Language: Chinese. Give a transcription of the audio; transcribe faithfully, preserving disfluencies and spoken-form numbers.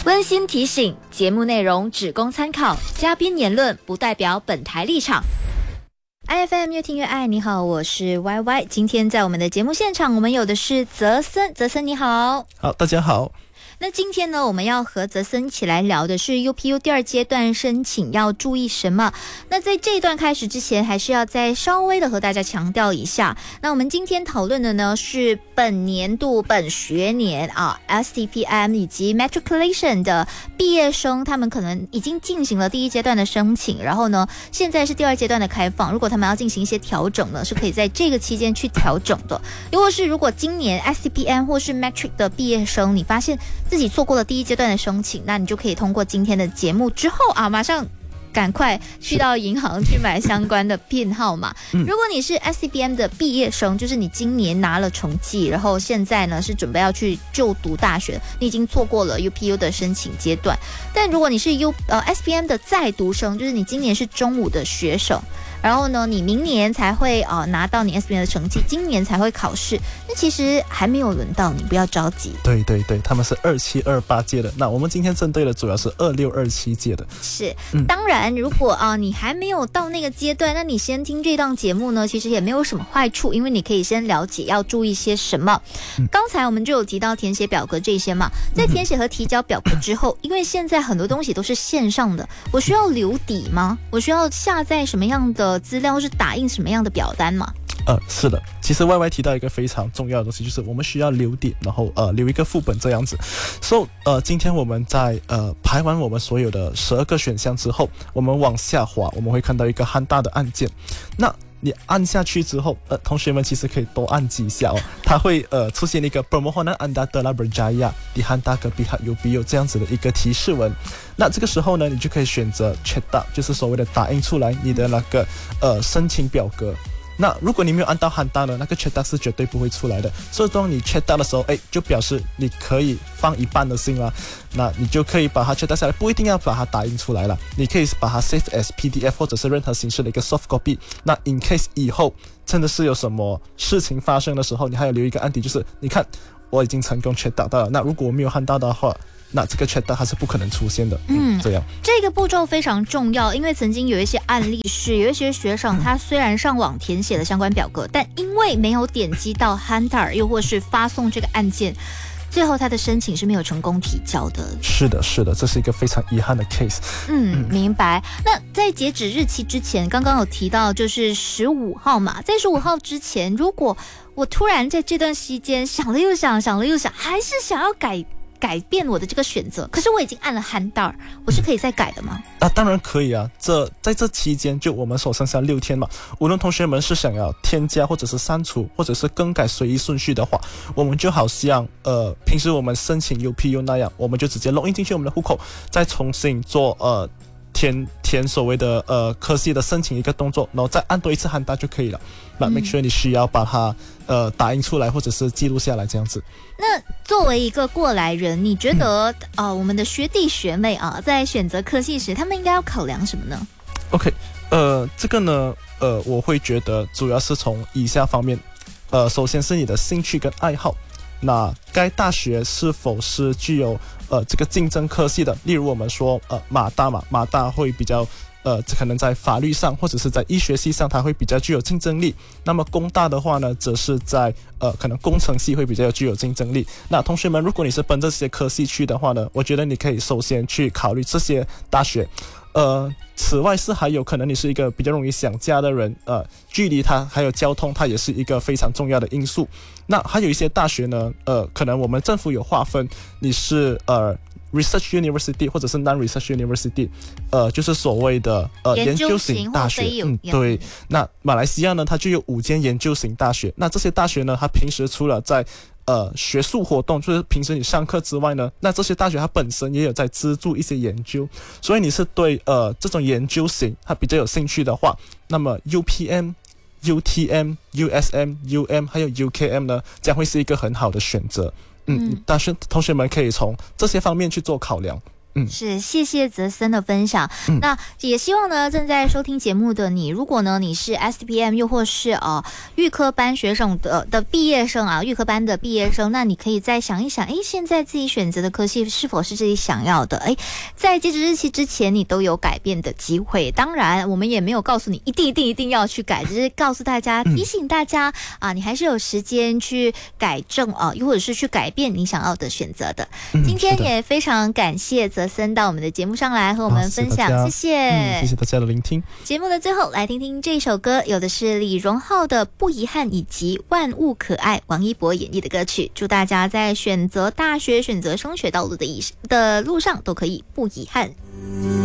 温馨提醒：节目内容只供参考，嘉宾言论不代表本台立场。I F M 越听越爱，你好，我是 Y Y。今天在我们的节目现场，我们有的是泽森，泽森你好。 好，大家好。 那今天呢，我们要和泽森一起来聊的是 U P U 第二阶段申请要注意什么。那在这一段开始之前，还是要再稍微的和大家强调一下。那我们今天讨论的呢是本年度本学年啊 S T P M 以及 Matriculation 的毕业生，他们可能已经进行了第一阶段的申请，然后呢，现在是第二阶段的开放。如果他们要进行一些调整呢，是可以在这个期间去调整的。如果是如果今年 S T P M 或是 Matric 的毕业生，你发现自己错过了第一阶段的申请，那你就可以通过今天的节目之后啊，马上赶快去到银行去买相关的PIN号码。如果你是 S T P M 的毕业生，就是你今年拿了成绩，然后现在呢是准备要去就读大学，你已经错过了 U P U 的申请阶段。但如果你是 U 呃 S P M 的在读生，就是你今年是中五的学生，然后呢，你明年才会呃拿到你 S P M 的成绩，今年才会考试，那其实还没有轮到你，不要着急。 对对对，他们是二七二八届的，那我们今天针对的主要是二六二七届的。是， 嗯、当然，如果啊、呃、你还没有到那个阶段，那你先听这档节目呢，其实也没有什么坏处，因为你可以先了解要注意些什么。嗯、刚才我们就有提到填写表格这些嘛，在填写和提交表格之后，因为现在很多东西都是线上的，我需要留底吗？我需要下载什么样的资料，或是打印什么样的表单吗？ 呃，是的，其实 Y Y 提到一个非常重要的东西，就是我们需要留点，然后呃留一个副本这样子。所以呃，今天我们在呃排完我们所有的十二个选项之后，我们往下滑，我们会看到一个很大的按键。那你按下去之后，呃，同学们其实可以多按几下哦，它会呃出现一个 Permohonan anda telah berjaya dihantar ke pihak U P U 这样子的一个提示文。那这个时候呢，你就可以选择 cetak， 就是所谓的打印出来你的那个呃申请表格。那如果你没有按到喊大呢，那个 cetak 是绝对不会出来的。所以当你 cetak 的时候，哎，就表示你可以放一半的信啦。那你就可以把它 cetak 下来，不一定要把它打印出来了，你可以把它 save as P D F 或者是任何形式的一个 soft copy。那 in case 以后真的是有什么事情发生的时候，你还要留一个案底，就是你看我已经成功 cetak 到了。那如果我没有喊到的话，那这个 cetak 它是不可能出现的。嗯，这样这个步骤非常重要，因为曾经有一些案例是有一些学生他虽然上网填写了相关表格，但因为没有点击到 Hantar 又或是发送这个按键，最后他的申请是没有成功提交的。 是的，是的，这是一个非常遗憾的 case。 嗯，明白。那在截止日期之前，刚刚有提到就是十五号嘛，在十五号之前，如果我突然在这段期间想了又想，想了又想，还是想要改。改变我的这个选择，可是我已经按了 Handar， 我是可以再改的吗？ 啊，当然可以啊。这在这期间，就我们所剩下六天嘛，无论同学们是想要添加或者是删除或者是更改随意顺序的话，我们就好像呃平时我们申请 U P U 那样，我们就直接 login 进去我们的户口，再重新做呃填填所谓的呃科系的申请一个动作，然后再按多一次 Handar 就可以了。那 make sure 你需要把它呃打印出来或者是记录下来这样子。 那作为一个过来人，你觉得、嗯、呃我们的学弟学妹啊，在选择科系时，他们应该要考量什么呢 ？OK， 呃，这个呢，呃，我会觉得主要是从以下方面，呃，首先是你的兴趣跟爱好。那该大学是否是具有呃这个竞争科系的？例如我们说呃马大嘛，马大会比较呃可能在法律上或者是在医学系上它会比较具有竞争力。那么工大的话呢，则是在呃可能工程系会比较具有竞争力。那同学们，如果你是奔着这些科系去的话呢，我觉得你可以首先去考虑这些大学。呃，此外是还有可能你是一个比较容易想家的人，呃，距离它还有交通，它也是一个非常重要的因素。那还有一些大学呢，呃，可能我们政府有划分，你是呃 research university 或者是 non research university， 呃，就是所谓的呃研究型大学。嗯，对。那马来西亚呢，它就有五间研究型大学。那这些大学呢，它平时除了在呃，学术活动就是平时你上课之外呢，那这些大学它本身也有在资助一些研究，所以你是对呃这种研究型它比较有兴趣的话，那么 U P M、U T M、U S M、U M 还有 U K M 呢，将会是一个很好的选择。嗯，大学同学们可以从这些方面去做考量。 嗯， 是，谢谢泽森的分享。嗯、那也希望呢，正在收听节目的你，如果呢你是 S P M 又或是呃预科班学生的的毕业生啊，预科班的毕业生，那你可以再想一想，哎，现在自己选择的科系是否是自己想要的？哎，在截止日期之前，你都有改变的机会。当然，我们也没有告诉你一定一定一定要去改，只是告诉大家，提醒大家啊，你还是有时间去改正啊，又或者是去改变你想要的选择的。嗯、今天也非常感谢泽森到我们的节目上来和我们分享， 啊、 谢谢， 嗯，谢谢大家的聆听。 节目的最后，来听听这首歌，有的是李荣浩的《不遗憾》以及《万物可爱》，王一博演绎的歌曲。祝大家在选择大学、选择升学道路的的路上都可以不遗憾。